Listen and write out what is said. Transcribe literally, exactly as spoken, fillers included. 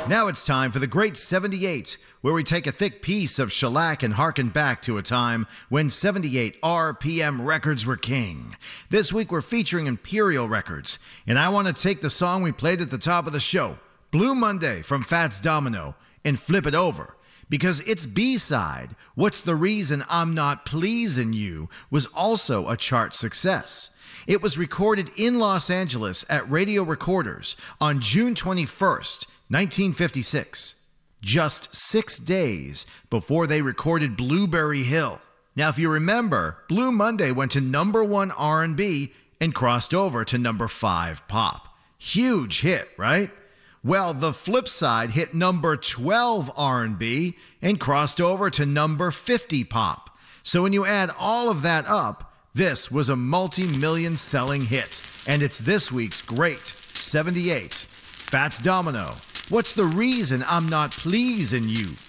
Now it's time for the Great seventy-eight, where we take a thick piece of shellac and harken back to a time when seventy-eight R P M records were king. This week we're featuring Imperial Records, and I want to take the song we played at the top of the show, Blue Monday from Fats Domino, and flip it over. Because its B-side, What's the Reason I'm Not Pleasing You, was also a chart success. It was recorded in Los Angeles at Radio Recorders on June twenty-first, nineteen fifty-six, just six days before they recorded Blueberry Hill. Now, if you remember, Blue Monday went to number one R and B and crossed over to number five pop. Huge hit, right? Well, the flip side hit number twelve R and B and crossed over to number fifty pop. So when you add all of that up, this was a multi-million selling hit, and it's this week's Great seventy-eight. Fats Domino, What's the Reason I'm Not Pleasing You?